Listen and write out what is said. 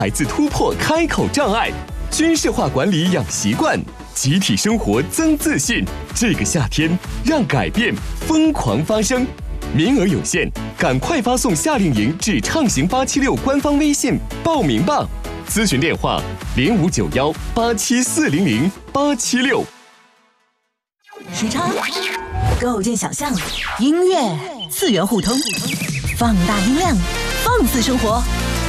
孩子突破开口障碍，军事化管理养习惯，集体生活增自信。这个夏天，让改变疯狂发生。名额有限，赶快发送夏令营至畅行876官方微信报名吧。咨询电话：059187400876。 时差构建想象，音乐次元互通，放大音量，放肆生活。